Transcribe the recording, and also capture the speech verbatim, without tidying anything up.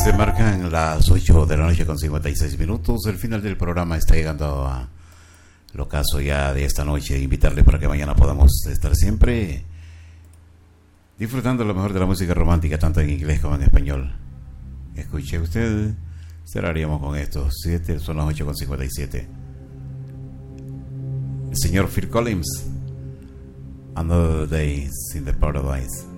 Se marcan las ocho de la noche con cincuenta y seis minutos. El final del programa está llegando a lo caso ya de esta noche. Invitarle para que mañana podamos estar siempre disfrutando lo mejor de la música romántica, tanto en inglés como en español. Escuche usted, cerraríamos con esto. Siete, son las ocho con cincuenta y siete. El señor Phil Collins, Another Day in the Paradise.